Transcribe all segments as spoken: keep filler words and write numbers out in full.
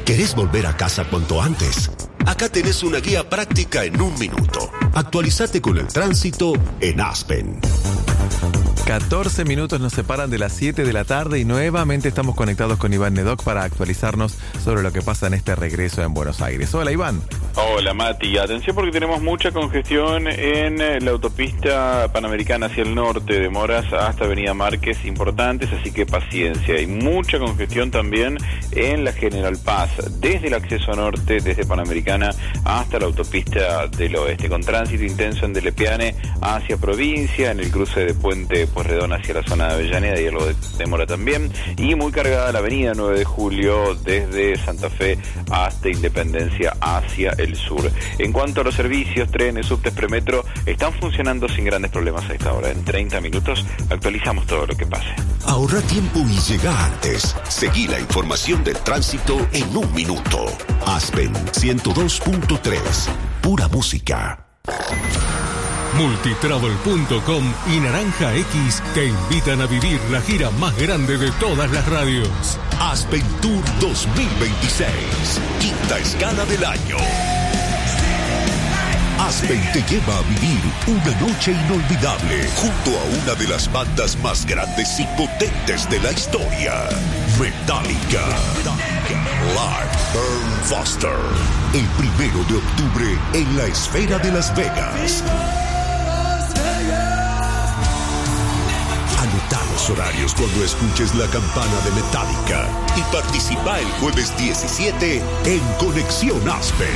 ¿Querés volver a casa cuanto antes? Acá tenés una guía práctica en un minuto. Actualizate con el tránsito en Aspen. catorce minutos nos separan de las siete de la tarde y nuevamente estamos conectados con Iván Nedoc para actualizarnos sobre lo que pasa en este regreso en Buenos Aires. Hola, Iván. Hola, Mati. Atención porque tenemos mucha congestión en la autopista Panamericana hacia el norte, de Moras hasta Avenida Márquez, importantes, así que paciencia. Hay mucha congestión también en la General Paz, desde el acceso norte, desde Panamericana hasta la autopista del oeste, con tránsito intenso en Delepiane hacia provincia, en el cruce de Puente Pueyrredón hacia la zona de Avellaneda y algo de demora también, y muy cargada la avenida nueve de julio desde Santa Fe hasta Independencia hacia el sur. En cuanto a los servicios, trenes, subtes, premetro, están funcionando sin grandes problemas a esta hora. En treinta minutos actualizamos todo lo que pase. Ahorra tiempo y llega antes. Seguí la información del tránsito en un minuto. Aspen ciento dos punto tres. Pura música. Multitravel punto com y Naranja X te invitan a vivir la gira más grande de todas las radios. Aspen Tour dos mil veintiséis. Quinta escala del año. Aspen te lleva a vivir una noche inolvidable junto a una de las bandas más grandes y potentes de la historia. Metallica. Live Burn Foster. El primero de octubre en la Esfera de Las Vegas. Anota los horarios cuando escuches la campana de Metallica y participa el jueves diecisiete en Conexión Aspen.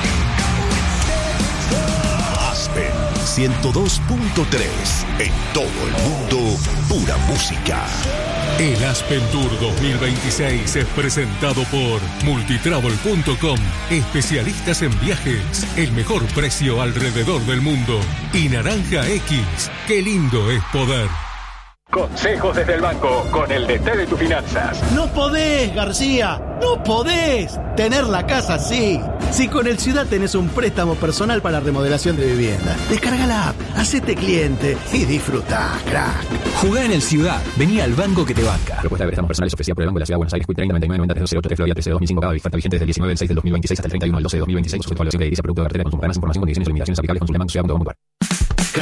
Aspen ciento dos punto tres. En todo el mundo, pura música. El Aspen Tour dos mil veintiséis es presentado por Multitravel punto com, especialistas en viajes, el mejor precio alrededor del mundo. Y Naranja X, qué lindo es poder. Consejos desde el banco, con el D T de tus finanzas. No podés, García, no podés tener la casa así. Si con el Ciudad tenés un préstamo personal para remodelación de vivienda, descarga la app, hacete cliente y disfrutá, crack. Jugá en el Ciudad, vení al banco que te banca. Propuesta de préstamos personales ofrecida por el Banco de la Ciudad de Buenos Aires, treinta noventa y nueve noventa tres cero ocho tres Florida trece dos mil cinco, cada oferta vigente desde el diecinueve del seis del dos mil veintiséis hasta el treinta y uno del doce del dos mil veintiséis, sujeto a evaluación crediticia, producto de cartera, consulta más información, condiciones y limitaciones aplicables, consulta en banco ciudad punto com punto ar.